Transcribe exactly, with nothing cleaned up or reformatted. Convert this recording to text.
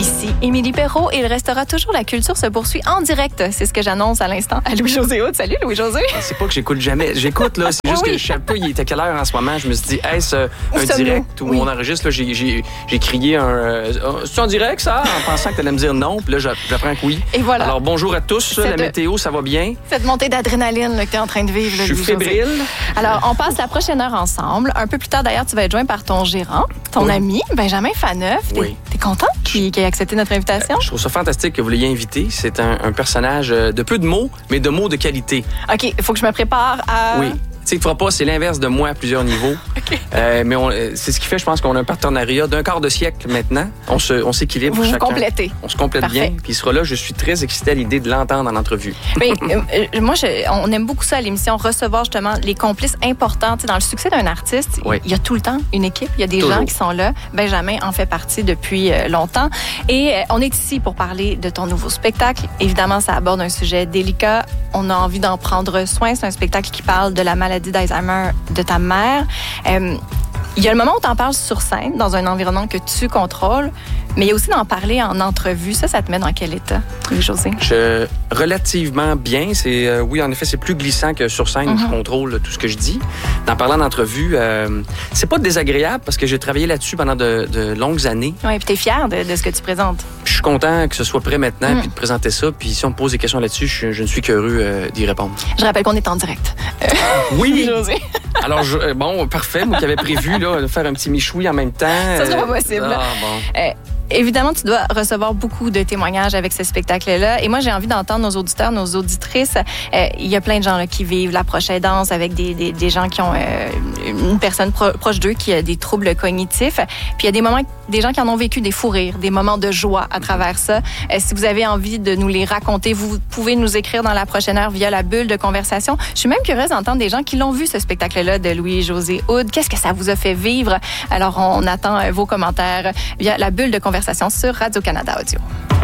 Ici Émilie Perrault et il restera toujours La Culture se poursuit en direct. C'est ce que j'annonce à l'instant à Louis-José Hood. Salut Louis-José. C'est pas que j'écoute jamais. J'écoute, là. C'est juste oui, oui. que je savais pas il était quelle heure en ce moment. Je me suis dit, est-ce euh, un direct où oui. on enregistre? Là, j'ai, j'ai, j'ai crié un... Euh, c'est en direct, ça? En pensant que tu allais me dire non. Puis là, j'apprends que oui. Et voilà. Alors, bonjour à tous. Cette, la météo, ça va bien? Cette montée d'adrénaline là, que tu es en train de vivre. Je suis fébrile. Alors, on passe la prochaine heure ensemble. Un peu plus tard, d'ailleurs, tu vas être joint par ton gérant, ton oui. ami, Benjamin Faneuf. T'es, oui. t'es content qu'il, qu'il ait accepté notre invitation? Je trouve ça fantastique que vous l'ayez invité. C'est un, un personnage de peu de mots, mais de mots de qualité. OK, il faut que je me prépare à... Oui. Tu sais, il ne fera pas, c'est l'inverse de moi à plusieurs niveaux. Okay. Euh, mais on, c'est ce qui fait, je pense, qu'on a un partenariat d'un quart de siècle maintenant. On, se, on s'équilibre vous chacun. Vous complétez. On se complète Parfait. bien. Puis il sera là, je suis très excitée à l'idée de l'entendre en entrevue. Mais, euh, moi, je, on aime beaucoup ça à l'émission, recevoir justement les complices importants. Tu sais, dans le succès d'un artiste, oui. il y a tout le temps une équipe, il y a des Toujours. gens qui sont là. Benjamin en fait partie depuis euh, longtemps. Et euh, on est ici pour parler de ton nouveau spectacle. Évidemment, ça aborde un sujet délicat. On a envie d'en prendre soin. C'est un spectacle qui parle de la maladie d'Alzheimer de ta mère. Euh, il y a le moment où tu en parles sur scène, dans un environnement que tu contrôles, mais il y a aussi d'en parler en entrevue. Ça, ça te met dans quel état, Louis-José? Je, relativement bien. C'est, euh, oui, en effet, c'est plus glissant que sur scène où mm-hmm. je contrôle tout ce que je dis. D'en parler en entrevue, euh, c'est pas désagréable parce que j'ai travaillé là-dessus pendant de, de longues années. Oui, puis tu es fier de, de ce que tu présentes. Je suis content que ce soit prêt maintenant, mm. puis de présenter ça. Puis si on me pose des questions là-dessus, je, je ne suis qu'heureux euh, d'y répondre. Je rappelle qu'on est en direct. Euh, oui! Louis-José. Alors, je, bon, parfait. Moi qui avais prévu là, de faire un petit michoui en même temps. Ça serait pas possible. Ah, bon. Euh, Évidemment, tu dois recevoir beaucoup de témoignages avec ce spectacle-là. Et moi, j'ai envie d'entendre nos auditeurs, nos auditrices. Euh, il y a plein de gens là, qui vivent la proche aidance avec des, des, des gens qui ont euh, une personne pro- proche d'eux qui a des troubles cognitifs. Puis il y a des moments, des gens qui en ont vécu des fous rires, des moments de joie à travers ça. Euh, si vous avez envie de nous les raconter, vous pouvez nous écrire dans la prochaine heure via la bulle de conversation. Je suis même curieuse d'entendre des gens qui l'ont vu, ce spectacle-là de Louis-José Hood. Qu'est-ce que ça vous a fait vivre? Alors, on attend vos commentaires via la bulle de conversation sur Radio-Canada Audio.